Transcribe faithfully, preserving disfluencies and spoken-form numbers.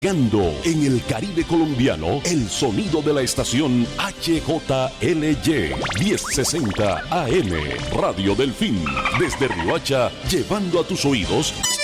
En el Caribe colombiano, el sonido de la estación H J L Y mil sesenta A M, Radio Delfín, desde Riohacha, llevando a tus oídos